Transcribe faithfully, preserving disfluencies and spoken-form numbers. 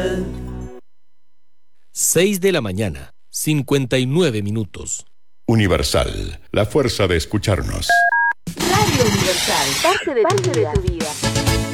seis de la mañana, cincuenta y nueve minutos. Universal, la fuerza de escucharnos. Radio Universal, parte de, parte de tu vida.